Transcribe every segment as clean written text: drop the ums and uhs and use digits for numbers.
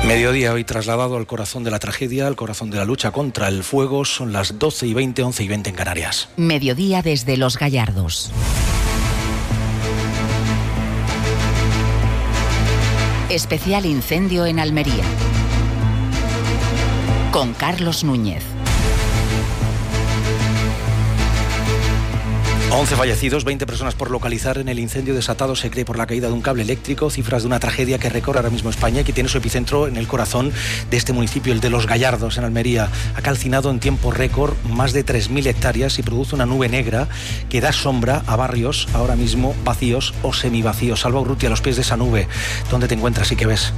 Mediodía hoy trasladado al corazón de la tragedia, al corazón de la lucha contra el fuego. Son las 12:20, 11:20 en Canarias. Mediodía desde Los Gallardos. Especial incendio en Almería. Con Carlos Núñez. 11 fallecidos, 20 personas por localizar en el incendio desatado, se cree, por la caída de un cable eléctrico. Cifras de una tragedia que recorre ahora mismo España y que tiene su epicentro en el corazón de este municipio, el de Los Gallardos, en Almería. Ha calcinado en tiempo récord más de 3.000 hectáreas y produce una nube negra que da sombra a barrios ahora mismo vacíos o semivacíos. Salva Urrutia, a los pies de esa nube, ¿dónde te encuentras y qué ves?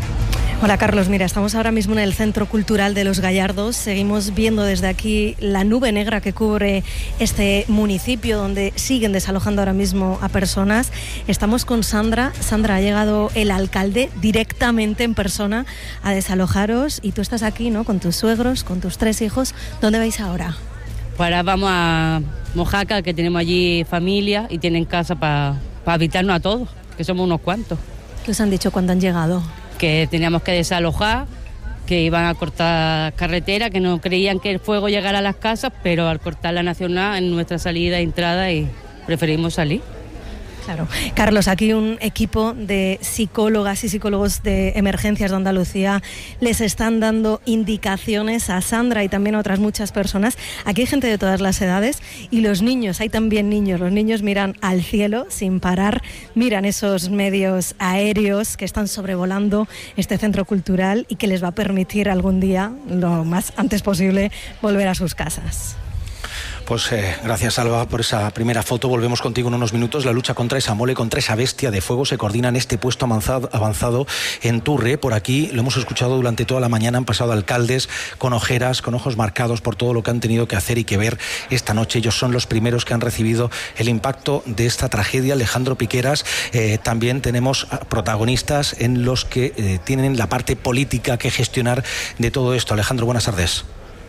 Hola Carlos, mira, estamos ahora mismo en el Centro Cultural de Los Gallardos. Seguimos viendo desde aquí la nube negra que cubre este municipio donde siguen desalojando ahora mismo a personas. Estamos con Sandra. Sandra, ha llegado el alcalde directamente en persona a desalojaros y tú estás aquí, ¿no?, con tus suegros, con tus 3 hijos. ¿Dónde vais ahora? Pues ahora vamos a Mojácar, que tenemos allí familia y tienen casa para habitarnos a todos, que somos unos cuantos. ¿Qué os han dicho cuando han llegado? Que teníamos que desalojar, que iban a cortar carretera, que no creían que el fuego llegara a las casas, pero al cortar la nacional en nuestra salida e entrada y preferimos salir. Claro. Carlos, aquí un equipo de psicólogas y psicólogos de emergencias de Andalucía les están dando indicaciones a Sandra y también a otras muchas personas. Aquí hay gente de todas las edades y los niños, hay también niños. Los niños miran al cielo sin parar, miran esos medios aéreos que están sobrevolando este centro cultural y que les va a permitir algún día, lo más antes posible, volver a sus casas. Pues gracias, Alba, por esa primera foto. Volvemos contigo en unos minutos. La lucha contra esa mole, contra esa bestia de fuego se coordina en este puesto avanzado en Turre. Por aquí lo hemos escuchado durante toda la mañana. Han pasado alcaldes con ojeras, con ojos marcados por todo lo que han tenido que hacer y que ver esta noche. Ellos son los primeros que han recibido el impacto de esta tragedia. Alejandro Piqueras, también tenemos protagonistas en los que tienen la parte política que gestionar de todo esto. Alejandro, buenas tardes.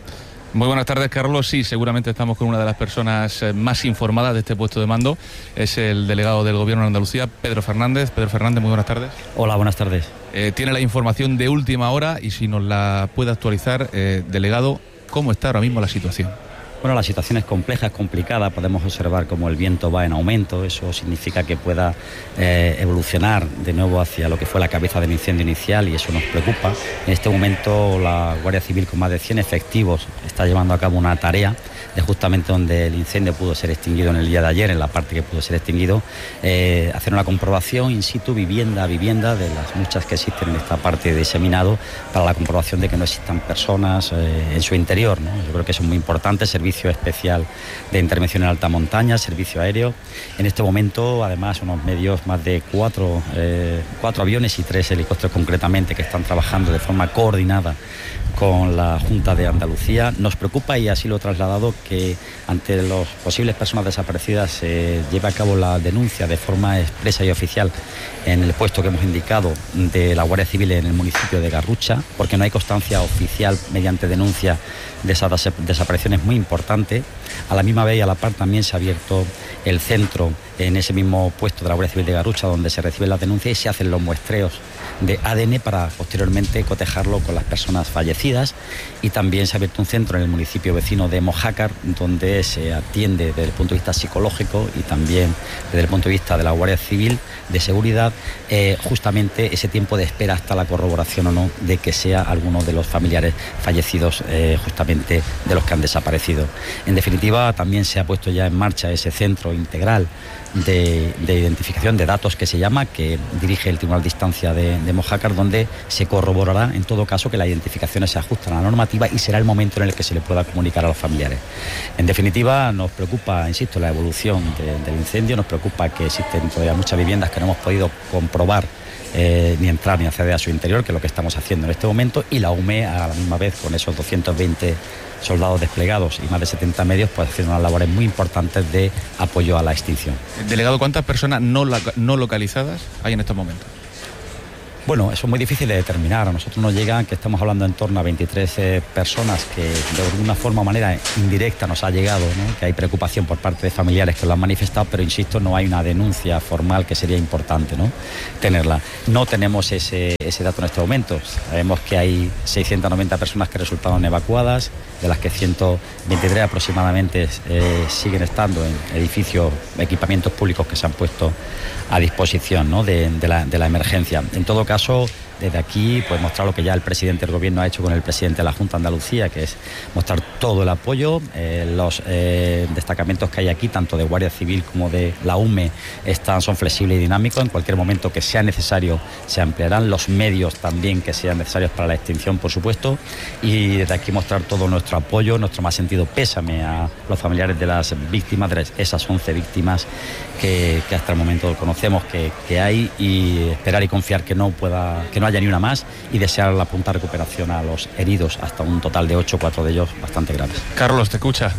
Muy buenas tardes, Carlos. Sí, seguramente estamos con una de las personas más informadas de este puesto de mando. Es el delegado del Gobierno de Andalucía, Pedro Fernández. Pedro Fernández, muy buenas tardes. Hola, buenas tardes. Tiene la información de última hora y si nos la puede actualizar, delegado, ¿cómo está ahora mismo la situación? Bueno, la situación es compleja, es complicada. Podemos observar cómo el viento va en aumento. Eso significa que pueda evolucionar de nuevo hacia lo que fue la cabeza del incendio inicial y eso nos preocupa. En este momento la Guardia Civil, con más de 100 efectivos, está llevando a cabo una tarea de justamente donde el incendio pudo ser extinguido en el día de ayer, en la parte que pudo ser extinguido, hacer una comprobación in situ, vivienda a vivienda, de las muchas que existen en esta parte de diseminado, para la comprobación de que no existan personas en su interior, ¿no? Yo creo que eso es muy importante. Servicio especial de intervención en alta montaña, servicio aéreo. En este momento, además, unos medios, más de 4 aviones y 3 helicópteros concretamente, que están trabajando de forma coordinada con la Junta de Andalucía. Nos preocupa, y así lo he trasladado, que ante las posibles personas desaparecidas se lleve a cabo la denuncia de forma expresa y oficial en el puesto que hemos indicado de la Guardia Civil en el municipio de Garrucha, porque no hay constancia oficial mediante denuncia de esas desapariciones muy importante. A la misma vez y a la par también se ha abierto el centro en ese mismo puesto de la Guardia Civil de Garrucha, donde se reciben las denuncias y se hacen los muestreos de ADN para posteriormente cotejarlo con las personas fallecidas. Y también se ha abierto un centro en el municipio vecino de Mojácar, donde se atiende desde el punto de vista psicológico y también desde el punto de vista de la Guardia Civil de seguridad, justamente ese tiempo de espera hasta la corroboración o no de que sea alguno de los familiares fallecidos, justamente de los que han desaparecido. En definitiva, también se ha puesto ya en marcha ese centro integral de identificación de datos, que se llama, que dirige el Tribunal de Instancia de Mojácar, donde se corroborará en todo caso que las identificaciones se ajustan a la normativa y será el momento en el que se le pueda comunicar a los familiares. En definitiva, nos preocupa, insisto, la evolución del incendio. Nos preocupa que existen todavía muchas viviendas que no hemos podido comprobar ni entrar ni acceder a su interior, que es lo que estamos haciendo en este momento, y la UME a la misma vez, con esos 220 soldados desplegados y más de 70 medios, pues haciendo unas labores muy importantes de apoyo a la extinción. Delegado, ¿cuántas personas no localizadas hay en estos momentos? Bueno, eso es muy difícil de determinar. A nosotros nos llegan que estamos hablando en torno a 23 personas que de alguna forma o manera indirecta nos ha llegado, ¿no? Que hay preocupación por parte de familiares que lo han manifestado, pero insisto, no hay una denuncia formal, que sería importante, ¿no?, tenerla. No tenemos ese dato en este momento. Sabemos que hay 690 personas que resultaron evacuadas, de las que 123 aproximadamente siguen estando en edificios, equipamientos públicos que se han puesto a disposición, ¿no?, de la emergencia. En todo caso, desde aquí, pues mostrar lo que ya el presidente del Gobierno ha hecho con el presidente de la Junta de Andalucía, que es mostrar todo el apoyo. Los destacamentos que hay aquí, tanto de Guardia Civil como de la UME, son flexibles y dinámicos. En cualquier momento que sea necesario se ampliarán. Los medios también que sean necesarios para la extinción, por supuesto. Y desde aquí mostrar todo nuestro apoyo, nuestro más sentido pésame a los familiares de las víctimas, de esas 11 víctimas que hasta el momento conocemos que hay, y esperar y confiar que no haya ni una más, y desear la pronta recuperación a los heridos, hasta un total de 8, 4 de ellos bastante graves. Carlos, te escucha.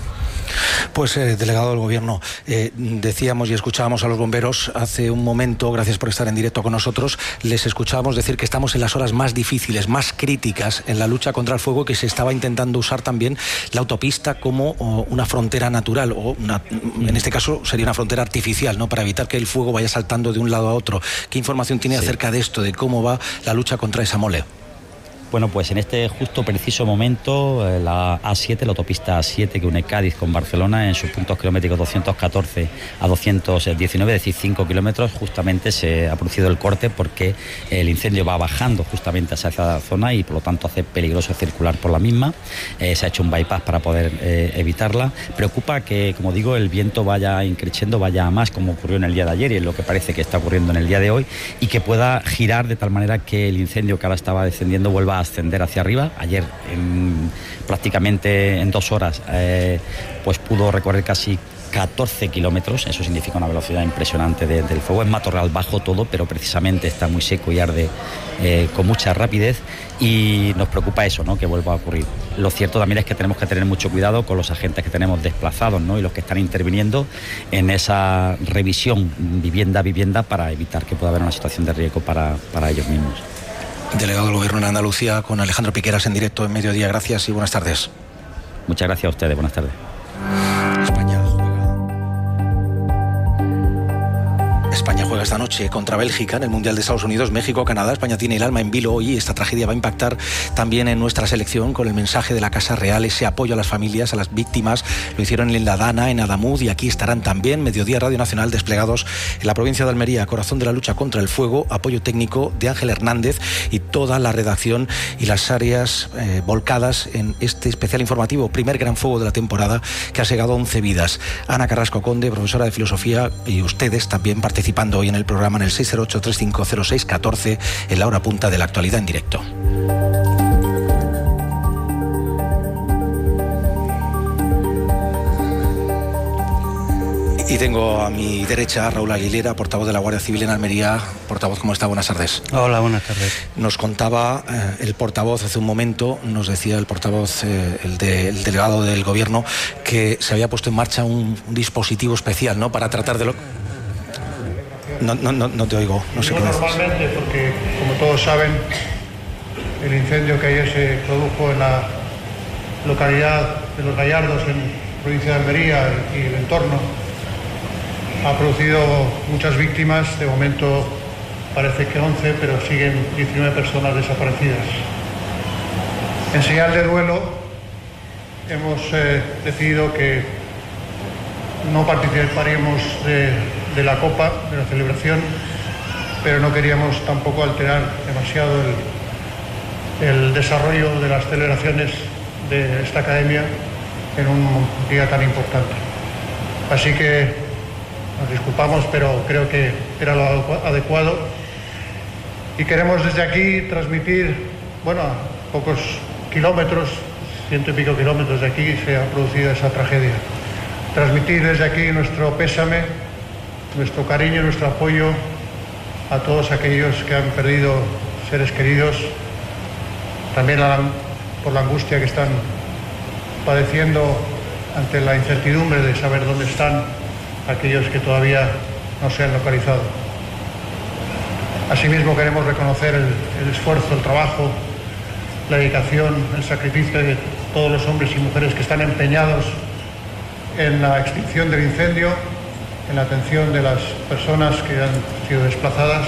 Pues delegado del Gobierno, decíamos y escuchábamos a los bomberos hace un momento, gracias por estar en directo con nosotros, les escuchábamos decir que estamos en las horas más difíciles, más críticas en la lucha contra el fuego, que se estaba intentando usar también la autopista como una frontera natural, o en este caso sería una frontera artificial, ¿no?, para evitar que el fuego vaya saltando de un lado a otro. ¿Qué información tiene acerca de esto, de cómo va la lucha contra esa mole? Bueno, pues en este justo preciso momento, la A7, la autopista A7 que une Cádiz con Barcelona, en sus puntos kilométricos 214 a 219, es decir, 5 kilómetros, justamente se ha producido el corte porque el incendio va bajando justamente hacia esa zona y por lo tanto hace peligroso circular por la misma. Se ha hecho un bypass para poder evitarla. Preocupa que, como digo, el viento vaya increciendo, vaya a más, como ocurrió en el día de ayer y es lo que parece que está ocurriendo en el día de hoy, y que pueda girar de tal manera que el incendio que ahora estaba descendiendo vuelva a ascender hacia arriba. Ayer prácticamente en 2 horas pues pudo recorrer casi 14 kilómetros, eso significa una velocidad impresionante del fuego. Es matorral bajo todo, pero precisamente está muy seco y arde con mucha rapidez, y nos preocupa eso, ¿no?, que vuelva a ocurrir. Lo cierto también es que tenemos que tener mucho cuidado con los agentes que tenemos desplazados, ¿no?, y los que están interviniendo en esa revisión vivienda a vivienda para evitar que pueda haber una situación de riesgo para ellos mismos. Delegado del Gobierno en Andalucía, con Alejandro Piqueras en directo en Mediodía. Gracias y buenas tardes. Muchas gracias a ustedes, buenas tardes. España juega esta noche contra Bélgica en el Mundial de Estados Unidos, México, Canadá. España tiene el alma en vilo hoy, y esta tragedia va a impactar también en nuestra selección, con el mensaje de la Casa Real, ese apoyo a las familias, a las víctimas. Lo hicieron en La Dana, en Adamuz, y aquí estarán también. Mediodía Radio Nacional, desplegados en la provincia de Almería, corazón de la lucha contra el fuego, apoyo técnico de Ángel Hernández y toda la redacción y las áreas volcadas en este especial informativo, primer gran fuego de la temporada, que ha segado 11 vidas. Ana Carrasco Conde, profesora de filosofía, y ustedes también participando hoy en el programa en el 608-3506-14, en la hora punta de la actualidad en directo. Y tengo a mi derecha a Raúl Aguilera, portavoz de la Guardia Civil en Almería. Portavoz, ¿cómo está? Buenas tardes. Hola, buenas tardes. Nos contaba el portavoz hace un momento, nos decía el portavoz, el delegado del Gobierno, que se había puesto en marcha un dispositivo especial, ¿no?, para tratar de lo... No te oigo, no sé qué dices. Normalmente, porque como todos saben, el incendio que ayer se produjo en la localidad de Los Gallardos, en la provincia de Almería y el entorno, ha producido muchas víctimas. De momento parece que 11, pero siguen 19 personas desaparecidas. En señal de duelo hemos decidido que no participaríamos de la copa, de la celebración, pero no queríamos tampoco alterar demasiado el desarrollo de las celebraciones de esta academia en un día tan importante. Así que nos disculpamos, pero creo que era lo adecuado, y queremos desde aquí transmitir, a pocos kilómetros, 100 y pico kilómetros de aquí se ha producido esa tragedia. Transmitir desde aquí nuestro pésame, nuestro cariño, nuestro apoyo a todos aquellos que han perdido seres queridos, también por la angustia que están padeciendo ante la incertidumbre de saber dónde están aquellos que todavía no se han localizado. Asimismo queremos reconocer el esfuerzo, el trabajo, la dedicación, el sacrificio de todos los hombres y mujeres que están empeñados en la extinción del incendio, en la atención de las personas que han sido desplazadas.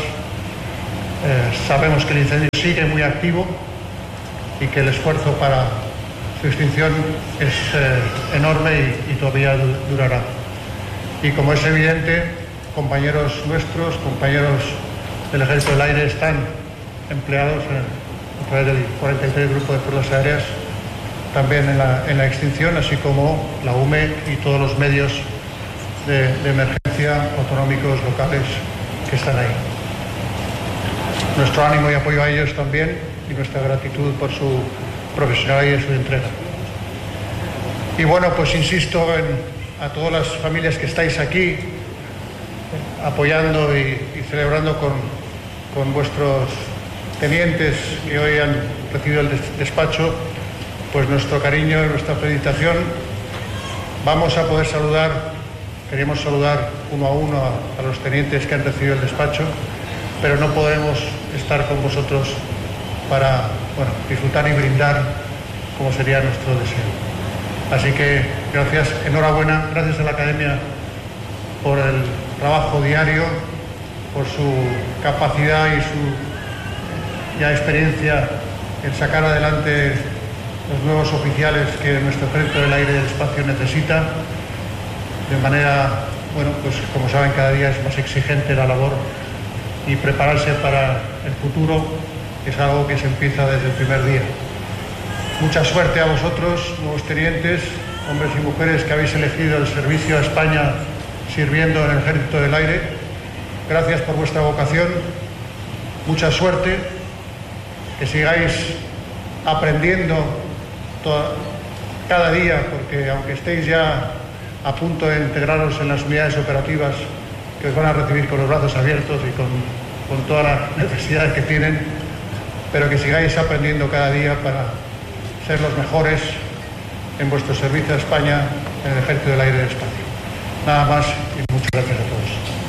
Sabemos que el incendio sigue muy activo y que el esfuerzo para su extinción es enorme y todavía durará. Y como es evidente, compañeros nuestros, compañeros del Ejército del Aire están empleados a través del 43 Grupo de Fuerzas Aéreas también en la extinción, así como la UME y todos los medios de emergencia autonómicos locales que están ahí. Nuestro ánimo y apoyo a ellos también y nuestra gratitud por su profesionalidad y su entrega. Y bueno, pues insisto a todas las familias que estáis aquí apoyando y celebrando con vuestros tenientes que hoy han recibido el despacho, pues nuestro cariño y nuestra felicitación. Vamos a poder queremos saludar uno a uno a los tenientes que han recibido el despacho, pero no podremos estar con vosotros para disfrutar y brindar como sería nuestro deseo. Así que gracias, enhorabuena, gracias a la Academia por el trabajo diario, por su capacidad y su experiencia en sacar adelante los nuevos oficiales que nuestro Ejército del Aire y del Espacio necesita. De manera, pues como saben, cada día es más exigente la labor y prepararse para el futuro es algo que se empieza desde el primer día. Mucha suerte a vosotros, nuevos tenientes, hombres y mujeres que habéis elegido el servicio a España sirviendo en el Ejército del Aire. Gracias por vuestra vocación, mucha suerte, que sigáis aprendiendo cada día, porque aunque estéis ya a punto de integraros en las unidades operativas que os van a recibir con los brazos abiertos y con todas las necesidades que tienen, pero que sigáis aprendiendo cada día para ser los mejores en vuestro servicio a España en el Ejército del Aire y del Espacio. Nada más y muchas gracias a todos.